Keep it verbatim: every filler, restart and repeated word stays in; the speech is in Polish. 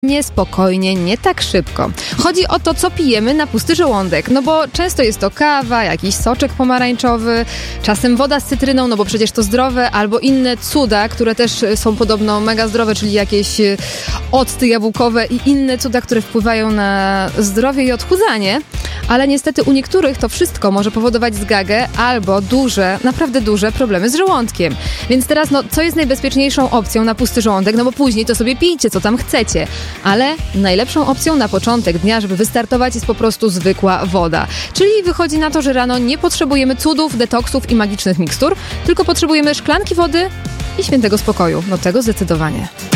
Niespokojnie, nie tak szybko. Chodzi o to, co pijemy na pusty żołądek, no bo często jest to kawa, jakiś soczek pomarańczowy, czasem woda z cytryną, no bo przecież to zdrowe, albo inne cuda, które też są podobno mega zdrowe, czyli jakieś octy jabłkowe i inne cuda, które wpływają na zdrowie i odchudzanie. Ale niestety u niektórych to wszystko może powodować zgagę albo duże, naprawdę duże problemy z żołądkiem. Więc teraz, no, co jest najbezpieczniejszą opcją na pusty żołądek? No bo później to sobie pijcie, co tam chcecie. Ale najlepszą opcją na początek dnia, żeby wystartować, jest po prostu zwykła woda. Czyli wychodzi na to, że rano nie potrzebujemy cudów, detoksów i magicznych mikstur, tylko potrzebujemy szklanki wody i świętego spokoju. No tego zdecydowanie.